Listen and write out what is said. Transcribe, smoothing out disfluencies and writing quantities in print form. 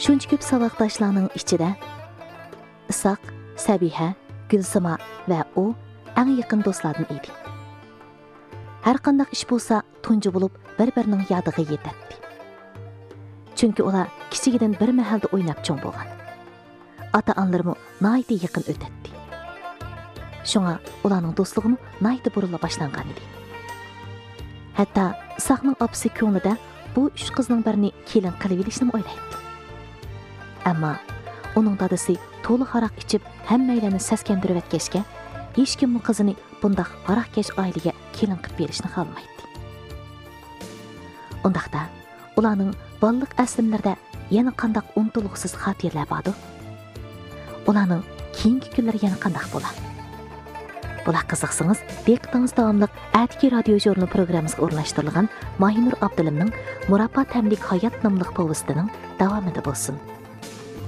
Şuncha ko'p saboqdoshlarning ichida Isoq, Sabiha, Gulsima va u eng yaqin do'stlardan edi. Har qanday ish bo'lsa, tunji bo'lib bir-birining yodiga yetadi. Chunki ular kichigidan bir mahalda o'ynab cho'ng bo'lgan. Ota-onalari nihoyatda yaqin o'tadi. Shunga ularning do'stlig'i nihoyatda burila boshlangan edi. Hatto Isoqning opasi ko'nglida bu uch qizning birini kelin qilib olishni o'ylaydi. Ammo uning dadasi to'liq aroq ichib hammalarni saskandirib o'tgachga, hech kim qizini bundoq aroqkash oilaga kelin qilib berishni xohlamaydi. Undaqda ularning bolalik aslimlarida yana qandaq unutilg'isiz xotiralar bordi? Ularning keyingi kunlari yana qandaq bo'ladi? Bular qiziqsangiz, diqqatingiz davomli Atki radio jurnal programmasiga o'rnashtirilgan Mahinur Abdulimning Murabba tamlik hayot nomli povestining davomida bo'lsin.